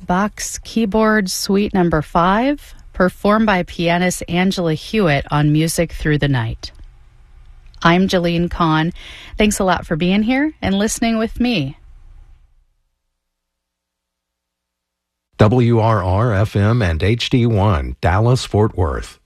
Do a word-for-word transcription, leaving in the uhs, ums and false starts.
Bach's Keyboard Suite Number five, performed by pianist Angela Hewitt on Music Through the Night. I'm Jalene Kahn. Thanks a lot for being here and listening with me. W R R F M and H D one, Dallas, Fort Worth.